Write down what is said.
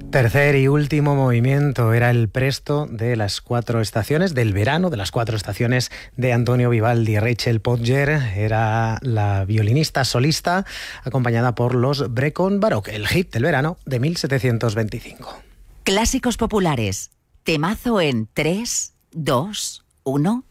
Tercer y último movimiento era el Presto de las 4 estaciones del verano, de las 4 estaciones de Antonio Vivaldi. Rachel Podger era la violinista solista, acompañada por los Brecon Baroque, el hit del verano de 1725. Clásicos populares. Temazo en 3, 2, 1...